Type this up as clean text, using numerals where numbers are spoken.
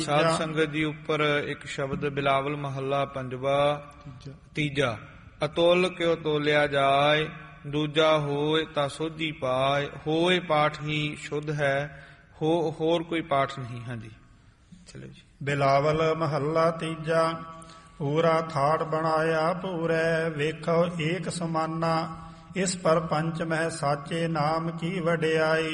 ਸਾਧ ਸੰਗਤ ਜੀ ਉੱਪਰ ਇੱਕ ਸ਼ਬਦ ਬਿਲਾਵਲ ਮਹੱਲਾ ਪੰਜਵਾ ਤੀਜਾ। ਅਤੁਲ ਕਿਉ ਤੋਲਿਆ ਜਾਏ, ਦੂਜਾ ਹੋਏ ਤਾਂ ਸੋਝੀ ਪਾਏ। ਹੋਏ ਪਾਠ ਹੀ ਸ਼ੁੱਧ ਹੈ, ਹੋਰ ਕੋਈ ਪਾਠ ਨਹੀਂ। ਹਾਂਜੀ ਚਲੋ ਜੀ। ਬਿਲਾਵਲ ਮਹੱਲਾ ਤੀਜਾ। ਪੂਰਾ ਥਾੜ ਬਣਾਇਆ ਪੂਰੈ, ਵੇਖੋ ਏਕ ਸਮਾਨਾ। ਇਸ ਪਰਪੰਚ ਮਹਿ ਸਾਚੇ ਨਾਮ ਕੀ ਵਡਿਆਈ।